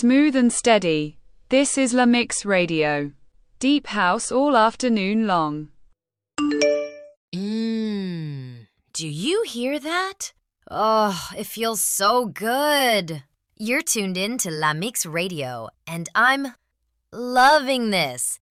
Smooth and steady. This is La Mix Radio. Deep house all afternoon long. Do you hear that? Oh, it feels so good. You're tuned in to La Mix Radio, and I'm loving this.